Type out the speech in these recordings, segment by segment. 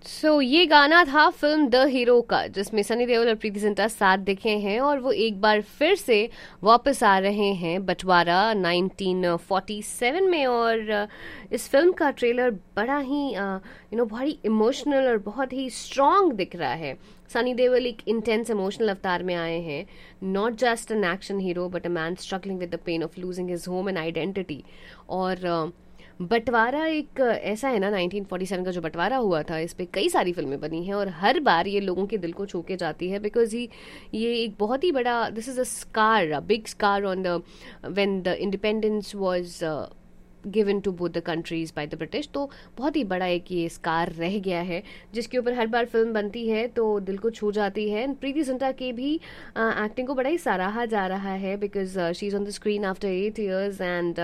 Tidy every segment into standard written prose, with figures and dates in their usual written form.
ये गाना था फिल्म द हीरो का, जिसमें सनी देओल और प्रीति जिंटा साथ दिखे हैं और वो एक बार फिर से वापस आ रहे हैं बंटवारा 1947 में। और इस फिल्म का ट्रेलर बड़ा ही बहुत इमोशनल और बहुत ही स्ट्रॉन्ग दिख रहा है। सनी देओल एक इंटेंस इमोशनल अवतार में आए हैं, not just an action hero but a man struggling with the pain of losing his home and identity. और बंटवारा एक ऐसा है ना, 1947 का जो बंटवारा हुआ था, इस पे कई सारी फिल्में बनी हैं और हर बार ये लोगों के दिल को छू के जाती है, बिकॉज ये एक बहुत ही बड़ा, this is a scar, a big scar on the when the independence was given to both the countries by the British. तो बहुत ही बड़ा एक ये स्कार रह गया है, जिसके ऊपर हर बार फिल्म बनती है तो दिल को छू जाती है। प्रीति जिंटा के भी एक्टिंग को बड़ा ही सराहा जा रहा है, because she is on the screen after 8 years and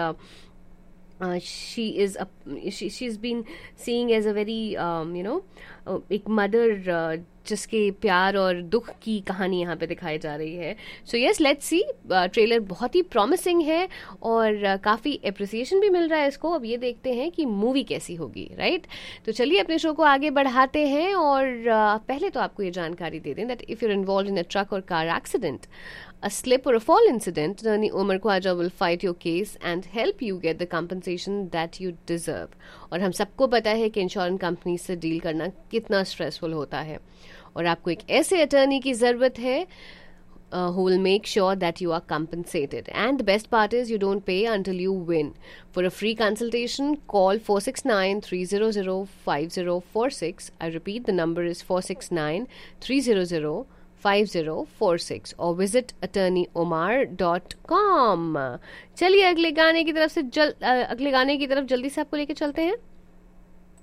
she's been seeing as a very एक मदर जिसके प्यार और दुख की कहानी यहाँ पे दिखाई जा रही है। So yes, let's see. Trailer बहुत ही प्रॉमिसिंग है और काफ़ी एप्रिसिएशन भी मिल रहा है इसको। अब ये देखते हैं कि मूवी कैसी होगी, राइट? तो चलिए अपने शो को आगे बढ़ाते हैं और पहले तो आपको ये जानकारी दे दें that if your involve in a truck और car accident, a slip or a fall incident, Attorney Omar Khwaja will fight your case and help you get the compensation that you deserve. और हम सबको पता है कि insurance company से deal करना कितना स्ट्रेसफुल होता है, और आपको एक ऐसे अटर्नी की ज़रूरत है who will make sure that you are compensated. And the best part is you don't pay until you win. For a free consultation, call 469-300-5046. I repeat, the number is 469-300-5046 or visit attorneyomar.com. चलिए अगले गाने की तरफ जल्दी से आपको लेके चलते हैं।